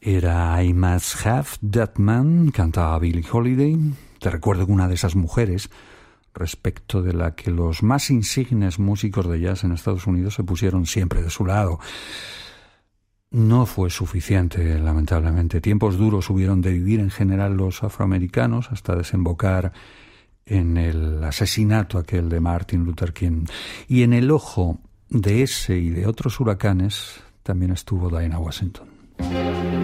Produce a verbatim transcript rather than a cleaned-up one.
Era I Must Have That Man, cantaba Billie Holiday. Te recuerdo que una de esas mujeres, respecto de la que los más insignes músicos de jazz en Estados Unidos se pusieron siempre de su lado, no fue suficiente, lamentablemente. Tiempos duros hubieron de vivir en general los afroamericanos hasta desembocar en el asesinato aquel de Martin Luther King. Y en el ojo de ese y de otros huracanes también estuvo Dinah Washington.